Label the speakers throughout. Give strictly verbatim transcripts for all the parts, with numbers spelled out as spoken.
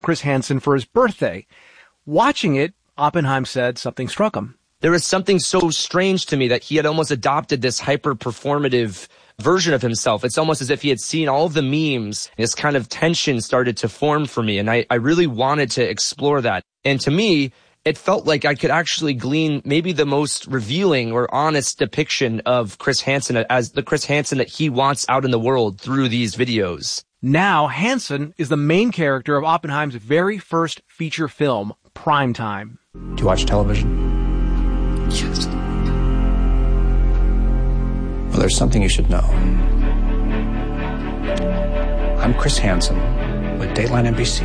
Speaker 1: Chris Hansen for his birthday. Watching it, Oppenheim said something struck him.
Speaker 2: There was something so strange to me that he had almost adopted this hyper-performative version of himself. It's almost as if he had seen all of the memes. This kind of tension started to form for me, and I, I really wanted to explore that. And to me, it felt like I could actually glean maybe the most revealing or honest depiction of Chris Hansen as the Chris Hansen that he wants out in the world through these videos.
Speaker 1: Now, Hansen is the main character of Oppenheim's very first feature film, Primetime.
Speaker 3: Do you watch television?
Speaker 2: Yes.
Speaker 3: Well, there's something you should know. I'm Chris Hansen with Dateline N B C,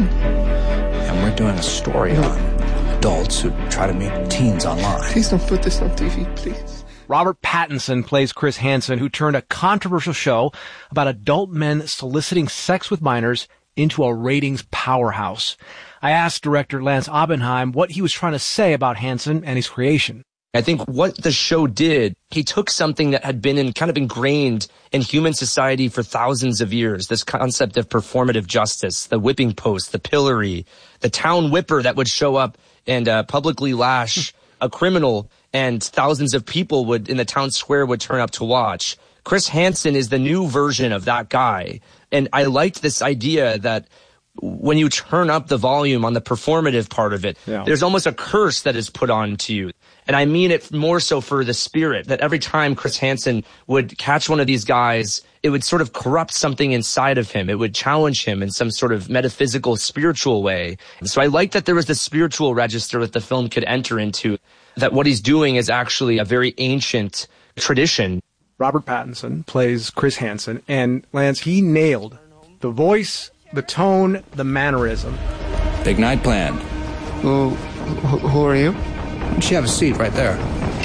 Speaker 3: and we're doing a story on adults who try to meet teens online.
Speaker 4: Please don't put this on T V, please.
Speaker 1: Robert Pattinson plays Chris Hansen, who turned a controversial show about adult men soliciting sex with minors into a ratings powerhouse. I asked director Lance Oppenheim what he was trying to say about Hansen and his creation.
Speaker 2: I think what the show did, he took something that had been in, kind of ingrained in human society for thousands of years, this concept of performative justice, the whipping post, the pillory, the town whipper that would show up and uh, publicly lash a criminal, and thousands of people would in the town square would turn up to watch. Chris Hansen is the new version of that guy. And I liked this idea that when you turn up the volume on the performative part of it, yeah. there's almost a curse that is put on to you. And I mean it more so for the spirit, that every time Chris Hansen would catch one of these guys, it would sort of corrupt something inside of him. It would challenge him in some sort of metaphysical, spiritual way. And so I liked that there was this spiritual register that the film could enter into, that what he's doing is actually a very ancient tradition.
Speaker 1: Robert Pattinson plays Chris Hansen, and Lance, he nailed the voice, the tone, the mannerism.
Speaker 3: Big night planned.
Speaker 4: Who, who, who are you?
Speaker 3: Why don't you have a seat right there?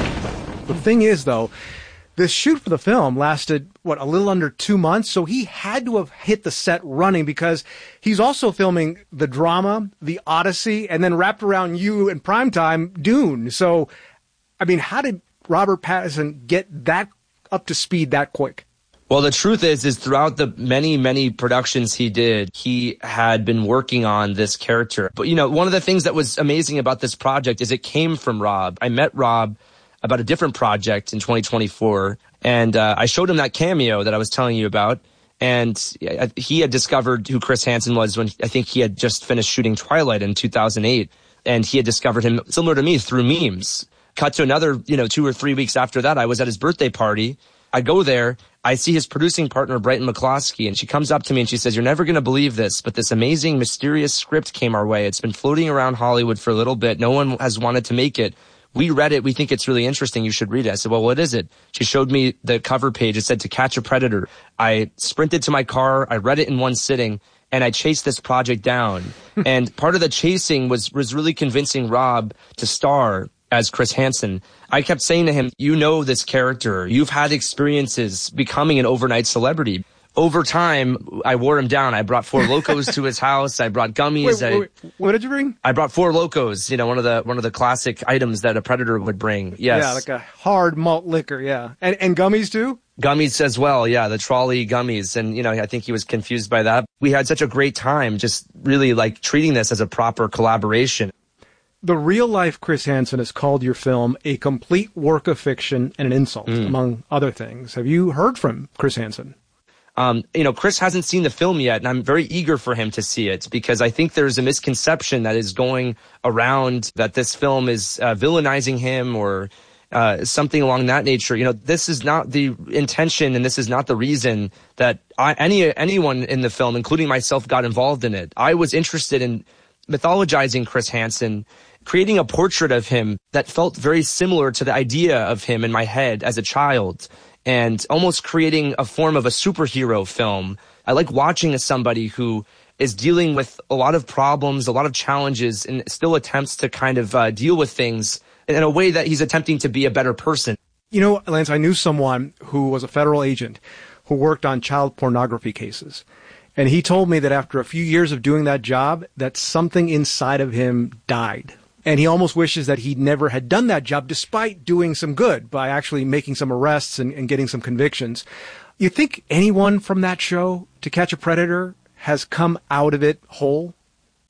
Speaker 1: The thing is, though, the shoot for the film lasted, what, a little under two months? So he had to have hit the set running, because he's also filming the drama, the Odyssey, and then wrapped around you in Primetime, Dune. So, I mean, how did Robert Pattinson get that up to speed that quick?
Speaker 2: Well, the truth is, is throughout the many, many productions he did, he had been working on this character. But, you know, one of the things that was amazing about this project is it came from Rob. I met Rob about a different project in twenty twenty-four, and uh, I showed him that cameo that I was telling you about, and he had discovered who Chris Hansen was when I think he had just finished shooting Twilight in two thousand eight, and he had discovered him, similar to me, through memes. Cut to another, you know, two or three weeks after that, I was at his birthday party. I go there, I see his producing partner, Brighton McCloskey, and she comes up to me and she says, "You're never going to believe this, but this amazing, mysterious script came our way. It's been floating around Hollywood for a little bit. No one has wanted to make it. We read it. We think it's really interesting. You should read it." I said, "Well, what is it?" She showed me the cover page. It said To Catch a Predator. I sprinted to my car. I read it in one sitting, and I chased this project down. And part of the chasing was, was really convincing Rob to star as Chris Hansen. I kept saying to him, "You know this character. You've had experiences becoming an overnight celebrity." Over time, I wore him down. I brought Four Locos to his house. I brought gummies.
Speaker 1: Wait, wait, wait. What did you bring?
Speaker 2: I brought Four Locos, you know, one of the one of the classic items that a Predator would bring. Yes.
Speaker 1: Yeah, like a hard malt liquor, yeah. And and gummies too?
Speaker 2: Gummies as well, yeah, the trolley gummies. And, you know, I think he was confused by that. We had such a great time just really like treating this as a proper collaboration.
Speaker 1: The real-life Chris Hansen has called your film a complete work of fiction and an insult, mm. among other things. Have you heard from Chris Hansen?
Speaker 2: Um, you know, Chris hasn't seen the film yet, and I'm very eager for him to see it, because I think there's a misconception that is going around that this film is uh, villainizing him or uh, something along that nature. You know, this is not the intention, and this is not the reason that I, any anyone in the film, including myself, got involved in it. I was interested in mythologizing Chris Hansen, creating a portrait of him that felt very similar to the idea of him in my head as a child, and almost creating a form of a superhero film. I like watching somebody who is dealing with a lot of problems, a lot of challenges, and still attempts to kind of uh, deal with things in a way that he's attempting to be a better person.
Speaker 1: You know, Lance, I knew someone who was a federal agent who worked on child pornography cases. And he told me that after a few years of doing that job, that something inside of him died. And he almost wishes that he never had done that job, despite doing some good by actually making some arrests and, and getting some convictions. You think anyone from that show, To Catch a Predator, has come out of it whole?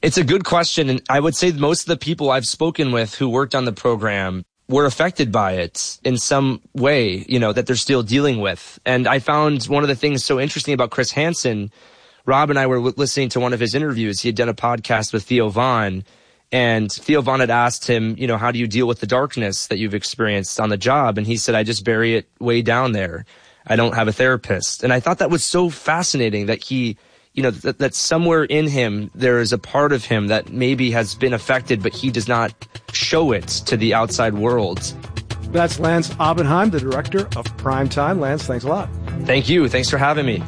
Speaker 2: It's a good question, and I would say most of the people I've spoken with who worked on the program were affected by it in some way, you know, that they're still dealing with. And I found one of the things so interesting about Chris Hansen. Rob and I were listening to one of his interviews. He had done a podcast with Theo Von, and Theo Von had asked him, you know, how do you deal with the darkness that you've experienced on the job? And he said, I just bury it way down there. I don't have a therapist. And I thought that was so fascinating that he, you know, that, that somewhere in him, there is a part of him that maybe has been affected, but he does not show it to the outside world.
Speaker 1: That's Lance Oppenheim, the director of Primetime. Lance, thanks a lot.
Speaker 2: Thank you. Thanks for having me.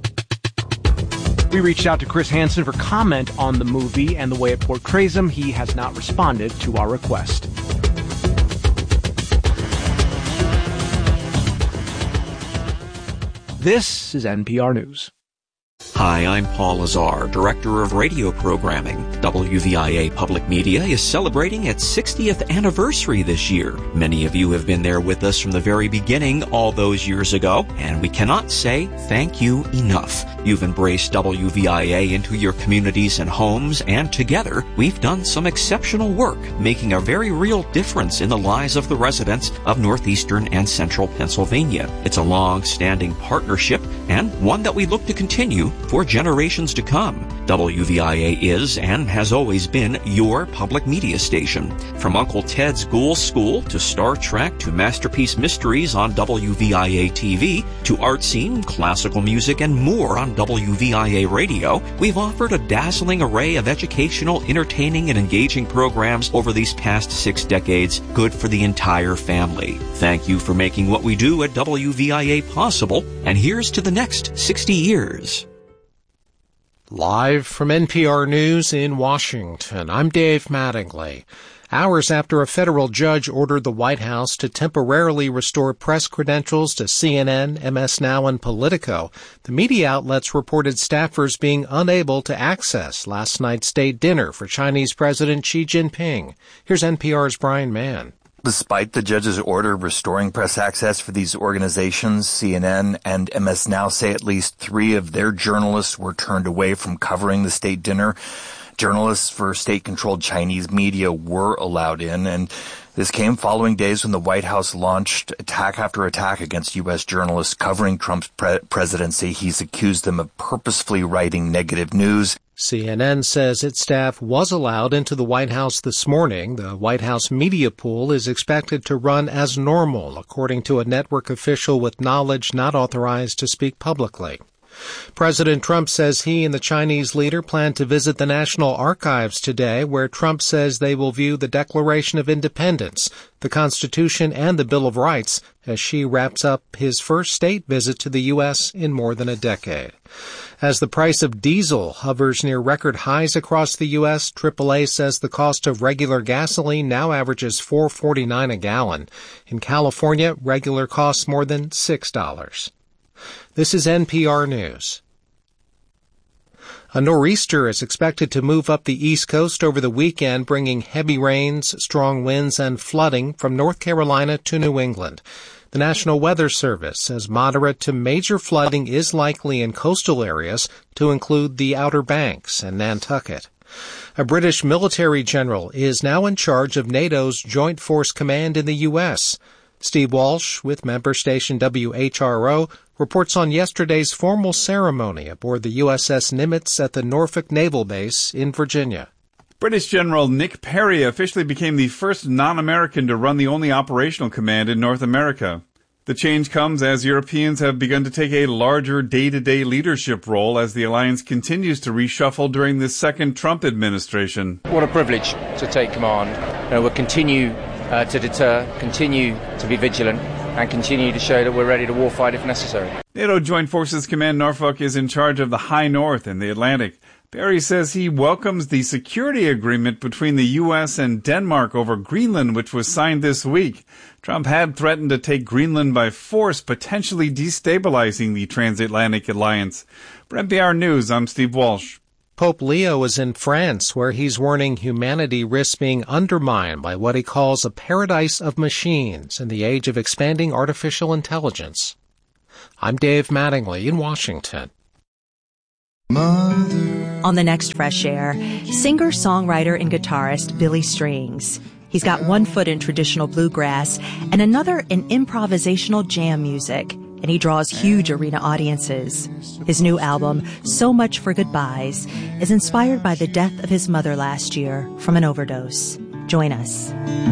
Speaker 1: We reached out to Chris Hansen for comment on the movie and the way it portrays him. He has not responded to our request. This is N P R News.
Speaker 5: Hi, I'm Paul Azar, Director of Radio Programming. W V I A Public Media is celebrating its sixtieth anniversary this year. Many of you have been there with us from the very beginning all those years ago, and we cannot say thank you enough. You've embraced W V I A into your communities and homes, and together, we've done some exceptional work, making a very real difference in the lives of the residents of northeastern and central Pennsylvania. It's a long-standing partnership, and one that we look to continue for generations to come. W V I A is and has always been your public media station. From Uncle Ted's Ghoul School to Star Trek to Masterpiece Mysteries on W V I A T V to art scene, classical music, and more on W V I A radio, we've offered a dazzling array of educational, entertaining, and engaging programs over these past six decades, good for the entire family. Thank you for making what we do at W V I A possible, and here's to the next sixty years.
Speaker 6: Live from N P R News in Washington, I'm Dave Mattingly. Hours after a federal judge ordered the White House to temporarily restore press credentials to C N N, M S Now, and Politico, the media outlets reported staffers being unable to access last night's state dinner for Chinese President Xi Jinping. Here's N P R's Brian Mann.
Speaker 7: Despite the judge's order restoring press access for these organizations, C N N and M S Now say at least three of their journalists were turned away from covering the state dinner. Journalists for state-controlled Chinese media were allowed in, and this came following days when the White House launched attack after attack against U S journalists covering Trump's pre- presidency. He's accused them of purposefully writing negative news.
Speaker 6: C N N says its staff was allowed into the White House this morning. The White House media pool is expected to run as normal, according to a network official with knowledge not authorized to speak publicly. President Trump says he and the Chinese leader plan to visit the National Archives today, where Trump says they will view the Declaration of Independence, the Constitution, and the Bill of Rights as Xi wraps up his first state visit to the U S in more than a decade. As the price of diesel hovers near record highs across the U S, triple A says the cost of regular gasoline now averages four dollars and forty-nine cents a gallon. In California, regular costs more than six dollars. This is N P R News. A nor'easter is expected to move up the East Coast over the weekend, bringing heavy rains, strong winds, and flooding from North Carolina to New England. The National Weather Service says moderate to major flooding is likely in coastal areas, to include the Outer Banks and Nantucket. A British military general is now in charge of NATO's Joint Force Command in the U S. Steve Walsh, with member station W H R O, reports on yesterday's formal ceremony aboard the U S S Nimitz at the Norfolk Naval Base in Virginia.
Speaker 8: British General Nick Perry officially became the first non-American to run the only operational command in North America. The change comes as Europeans have begun to take a larger day-to-day leadership role as the alliance continues to reshuffle during this second Trump administration.
Speaker 9: What a privilege to take command. You know, we'll continue uh, to deter, continue to be vigilant, and continue to show that we're ready to warfight if necessary.
Speaker 8: NATO Joint Forces Command Norfolk is in charge of the High North and the Atlantic. Perry says he welcomes the security agreement between the U S and Denmark over Greenland, which was signed this week. Trump had threatened to take Greenland by force, potentially destabilizing the transatlantic alliance. For N P R News, I'm Steve Walsh.
Speaker 6: Pope Leo is in France, where he's warning humanity risks being undermined by what he calls a paradise of machines in the age of expanding artificial intelligence. I'm Dave Mattingly in Washington.
Speaker 10: Mother On the next Fresh Air, singer, songwriter, and guitarist Billy Strings. He's got one foot in traditional bluegrass and another in improvisational jam music, and he draws huge arena audiences. His new album, So Much for Goodbyes, is inspired by the death of his mother last year from an overdose. Join us.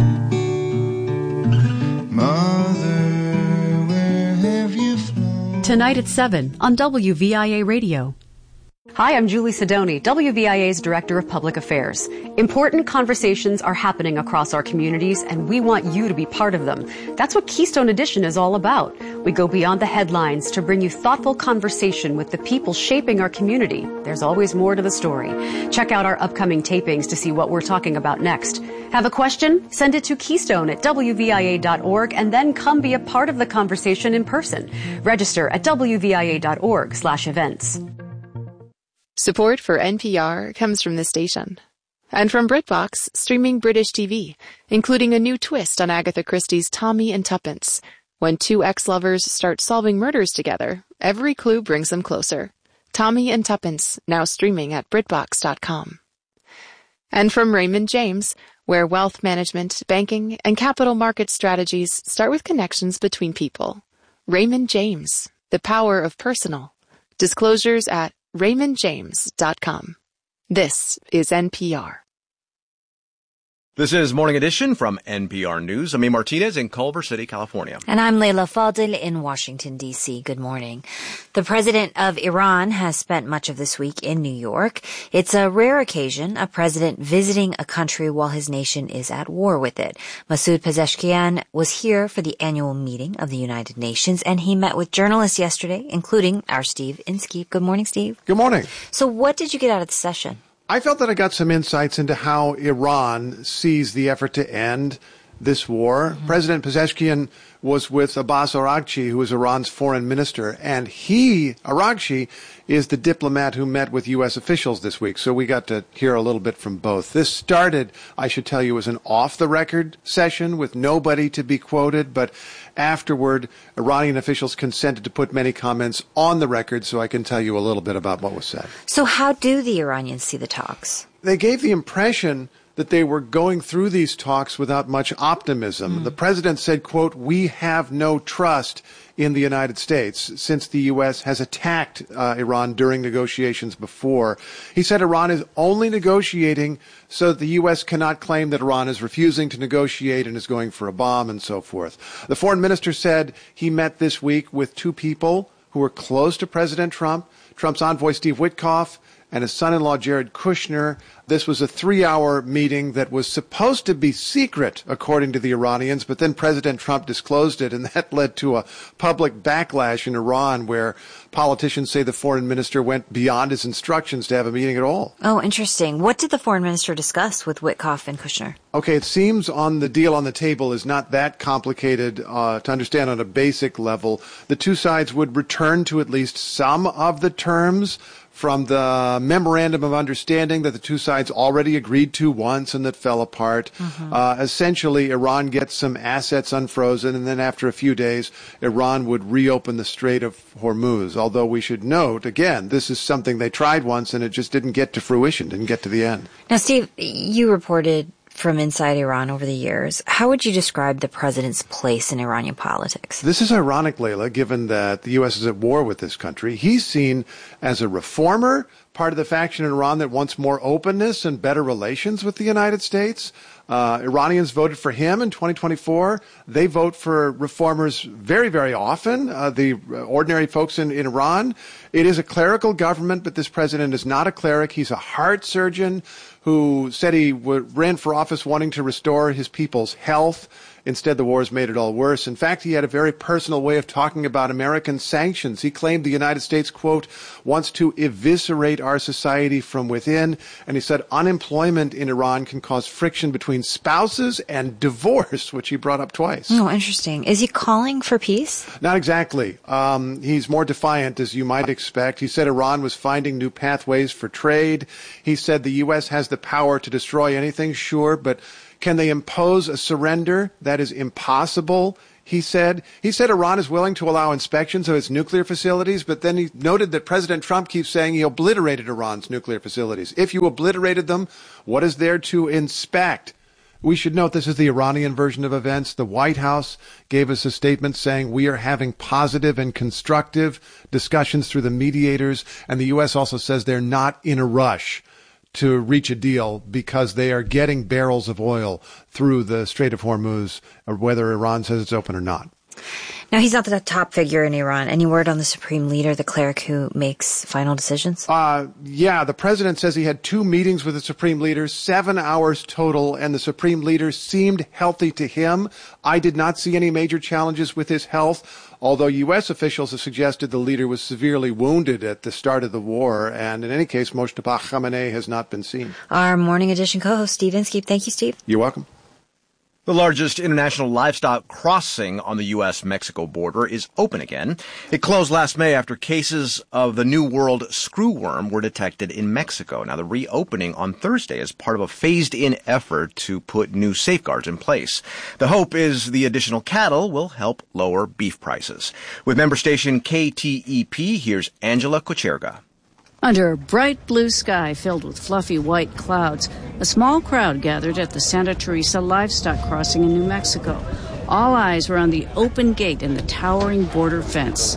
Speaker 11: Mother, where have you flown?
Speaker 12: Tonight at seven on W V I A Radio.
Speaker 13: Hi, I'm Julie Sidoni, W V I A's Director of Public Affairs. Important conversations are happening across our communities, and we want you to be part of them. That's what Keystone Edition is all about. We go beyond the headlines to bring you thoughtful conversation with the people shaping our community. There's always more to the story. Check out our upcoming tapings to see what we're talking about next. Have a question? Send it to keystone at W V I A dot org and then come be a part of the conversation in person. Register at W V I A dot org slash events.
Speaker 14: Support for N P R comes from this station. And from BritBox, streaming British T V, including a new twist on Agatha Christie's Tommy and Tuppence. When two ex-lovers start solving murders together, every clue brings them closer. Tommy and Tuppence, now streaming at Britbox dot com. And from Raymond James, where wealth management, banking, and capital market strategies start with connections between people. Raymond James, the power of personal. Disclosures at Raymond James dot com. This is N P R.
Speaker 15: This is Morning Edition from N P R News. I'm A. Martinez in Culver City, California.
Speaker 16: And I'm Leila Fadel in Washington, D C. Good morning. The president of Iran has spent much of this week in New York. It's a rare occasion, a president visiting a country while his nation is at war with it. Masoud Pezeshkian was here for the annual meeting of the United Nations, and he met with journalists yesterday, including our Steve Inskeep. Good morning, Steve.
Speaker 17: Good morning.
Speaker 16: So what did you get out of the session?
Speaker 17: I felt that I got some insights into how Iran sees the effort to end this war. Mm-hmm. President Pezeshkian was with Abbas Araghchi, who is Iran's foreign minister, and he, Araghchi, is the diplomat who met with U S officials this week. So we got to hear a little bit from both. This started, I should tell you, as an off-the-record session with nobody to be quoted, but afterward, Iranian officials consented to put many comments on the record, so I can tell you a little bit about what was said.
Speaker 16: So how do the Iranians see the talks?
Speaker 17: They gave the impression that they were going through these talks without much optimism. Mm. The president said, quote, "We have no trust in the United States since the U S has attacked uh, Iran during negotiations before." He said Iran is only negotiating so that the U S cannot claim that Iran is refusing to negotiate and is going for a bomb and so forth. The foreign minister said he met this week with two people who were close to President Trump, Trump's envoy Steve Witkoff and his son-in-law Jared Kushner. This was a three-hour meeting that was supposed to be secret, according to the Iranians, but then President Trump disclosed it, and that led to a public backlash in Iran where politicians say the foreign minister went beyond his instructions to have a meeting at all.
Speaker 16: Oh, interesting. What did the foreign minister discuss with Witkoff and Kushner?
Speaker 17: Okay, it seems on the deal on the table is not that complicated uh, to understand on a basic level. The two sides would return to at least some of the terms from the memorandum of understanding that the two sides already agreed to once and that fell apart. Mm-hmm. Uh, essentially, Iran gets some assets unfrozen, and then after a few days, Iran would reopen the Strait of Hormuz. Although we should note, again, this is something they tried once and it just didn't get to fruition, didn't get to the end.
Speaker 16: Now, Steve, you reported from inside Iran over the years. How would you describe the president's place in Iranian politics?
Speaker 17: This is ironic, Leila, given that the U S is at war with this country. He's seen as a reformer, part of the faction in Iran that wants more openness and better relations with the United States. Uh, Iranians voted for him in twenty twenty-four. They vote for reformers very, very often, uh, the ordinary folks in, in Iran. It is a clerical government, but this president is not a cleric. He's a heart surgeon who said he w- ran for office wanting to restore his people's health. Instead, the wars made it all worse. In fact, he had a very personal way of talking about American sanctions. He claimed the United States, quote, wants to eviscerate our society from within. And he said unemployment in Iran can cause friction between spouses and divorce, which he brought up twice.
Speaker 16: Oh, interesting. Is he calling for peace?
Speaker 17: Not exactly. Um, he's more defiant, as you might expect. He said Iran was finding new pathways for trade. He said the U S has the power to destroy anything, sure, but can they impose a surrender? That is impossible. he said. He said Iran is willing to allow inspections of its nuclear facilities, but then he noted that President Trump keeps saying he obliterated Iran's nuclear facilities. If you obliterated them, what is there to inspect? We should note this is the Iranian version of events. The White House gave us a statement saying we are having positive and constructive discussions through the mediators, and the U S also says they're not in a rush to reach a deal because they are getting barrels of oil through the Strait of Hormuz, or whether Iran says it's open or not.
Speaker 16: Now, he's not the top figure in Iran. Any word on the supreme leader, the cleric who makes final decisions?
Speaker 17: Uh, yeah, the president says he had two meetings with the supreme leader, seven hours total, and the supreme leader seemed healthy to him. I did not see any major challenges with his health, although U S officials have suggested the leader was severely wounded at the start of the war. And in any case, Mojtaba Khamenei has not been seen.
Speaker 16: Our Morning Edition co-host, Steve Inskeep. Thank you, Steve.
Speaker 17: You're welcome.
Speaker 15: The largest international livestock crossing on the U S Mexico border is open again. It closed last May after cases of the New World screwworm were detected in Mexico. Now, the reopening on Thursday is part of a phased-in effort to put new safeguards in place. The hope is the additional cattle will help lower beef prices. With member station K T E P, here's Angela Kocherga.
Speaker 18: Under a bright blue sky filled with fluffy white clouds, a small crowd gathered at the Santa Teresa livestock crossing in New Mexico. All eyes were on the open gate and the towering border fence.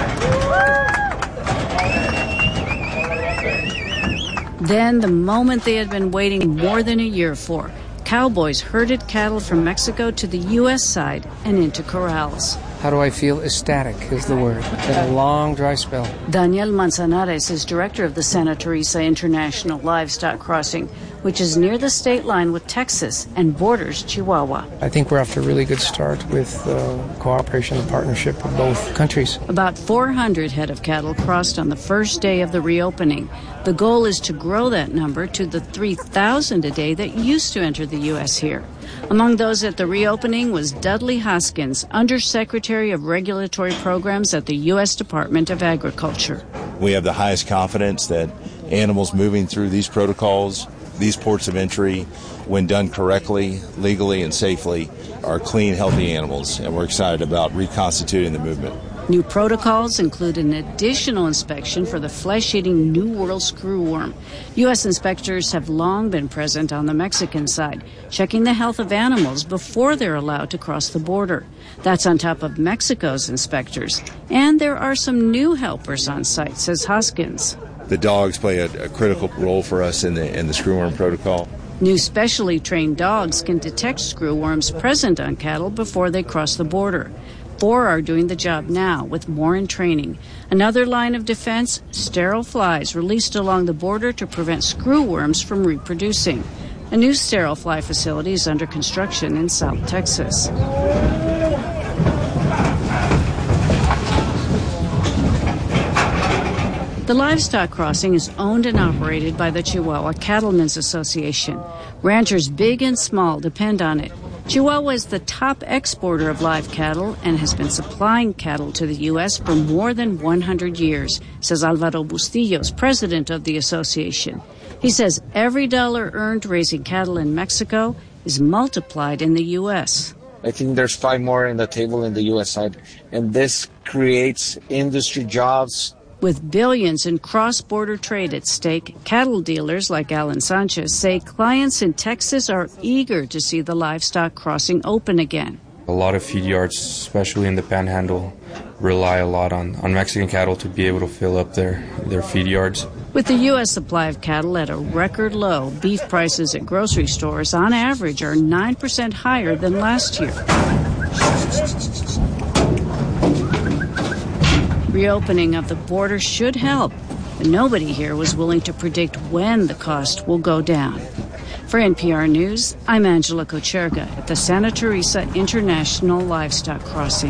Speaker 18: Then, the moment they had been waiting more than a year for, cowboys herded cattle from Mexico to the U S side and into corrals.
Speaker 19: How do I feel? Ecstatic is the word. Been a long, dry spell.
Speaker 18: Daniel Manzanares is director of the Santa Teresa International Livestock Crossing, which is near the state line with Texas and borders Chihuahua.
Speaker 19: I think we're off to a really good start with uh, cooperation and partnership with both countries.
Speaker 18: About four hundred head of cattle crossed on the first day of the reopening. The goal is to grow that number to the three thousand a day that used to enter the U S here. Among those at the reopening was Dudley Hoskins, Undersecretary of Regulatory Programs at the U S Department of Agriculture.
Speaker 20: We have the highest confidence that animals moving through these protocols, these ports of entry, when done correctly, legally, and safely, are clean, healthy animals, and we're excited about reconstituting the movement.
Speaker 18: New protocols include an additional inspection for the flesh-eating New World screwworm. U S inspectors have long been present on the Mexican side, checking the health of animals before they're allowed to cross the border. That's on top of Mexico's inspectors. And there are some new helpers on site, says Hoskins.
Speaker 20: The dogs play a, a critical role for us in the in the screwworm protocol.
Speaker 18: New specially trained dogs can detect screwworms present on cattle before they cross the border. Four are doing the job now, with more in training. Another line of defense, sterile flies released along the border to prevent screwworms from reproducing. A new sterile fly facility is under construction in South Texas. The livestock crossing is owned and operated by the Chihuahua Cattlemen's Association. Ranchers big and small depend on it. Chihuahua is the top exporter of live cattle and has been supplying cattle to the U S for more than one hundred years, says Alvaro Bustillos, president of the association. He says every dollar earned raising cattle in Mexico is multiplied in the U S.
Speaker 21: I think there's five more in the table in the U S side, and this creates industry jobs.
Speaker 18: With billions in cross-border trade at stake, cattle dealers like Alan Sanchez say clients in Texas are eager to see the livestock crossing open again.
Speaker 22: A lot of feed yards, especially in the Panhandle, rely a lot on, on Mexican cattle to be able to fill up their, their feed yards.
Speaker 18: With the U S supply of cattle at a record low, beef prices at grocery stores on average are nine percent higher than last year. Reopening of the border should help, but nobody here was willing to predict when the cost will go down. For N P R News, I'm Angela Kocherga at the Santa Teresa International Livestock Crossing.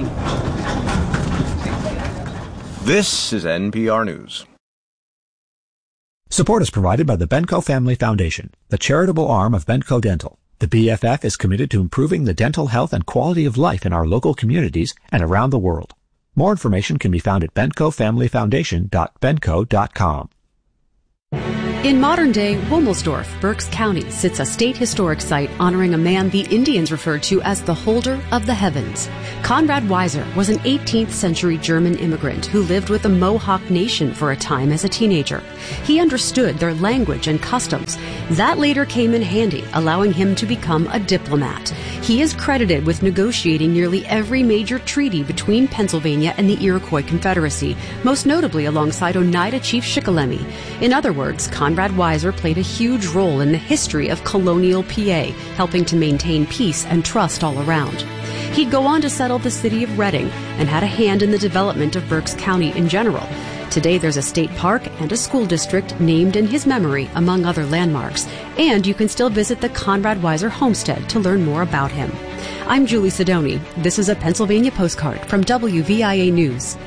Speaker 15: This is N P R News.
Speaker 23: Support is provided by the Benco Family Foundation, the charitable arm of Benco Dental. The B F F is committed to improving the dental health and quality of life in our local communities and around the world. More information can be found at benco family foundation dot benco dot com.
Speaker 12: In modern-day Womelsdorf, Berks County, sits a state historic site honoring a man the Indians referred to as the Holder of the Heavens. Conrad Weiser was an eighteenth century German immigrant who lived with the Mohawk Nation for a time as a teenager. He understood their language and customs. That later came in handy, allowing him to become a diplomat. He is credited with negotiating nearly every major treaty between Pennsylvania and the Iroquois Confederacy, most notably alongside Oneida Chief Shikellamy. In other words, Conrad Weiser played a huge role in the history of colonial P A, helping to maintain peace and trust all around. He'd go on to settle the city of Reading and had a hand in the development of Berks County in general. Today there's a state park and a school district named in his memory, among other landmarks. And you can still visit the Conrad Weiser homestead to learn more about him. I'm Julie Sidoni. This is a Pennsylvania postcard from W V I A News.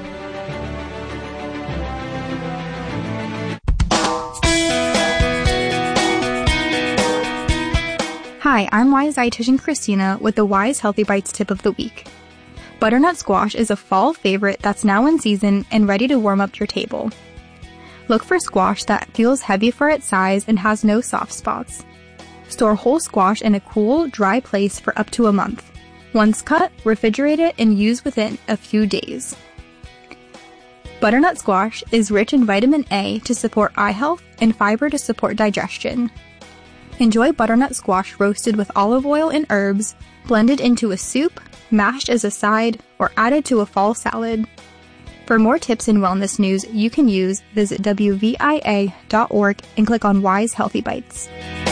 Speaker 2: Hi, I'm Wise Dietitian Christina with the Wise Healthy Bites tip of the week. Butternut squash is a fall favorite that's now in season and ready to warm up your table. Look for squash that feels heavy for its size and has no soft spots. Store whole squash in a cool, dry place for up to a month. Once cut, refrigerate it and use within a few days. Butternut squash is rich in vitamin A to support eye health and fiber to support digestion. Enjoy butternut squash roasted with olive oil and herbs, blended into a soup, mashed as a side, or added to a fall salad. For more tips and wellness news you can use, visit W V I A dot org and click on Wise Healthy Bites.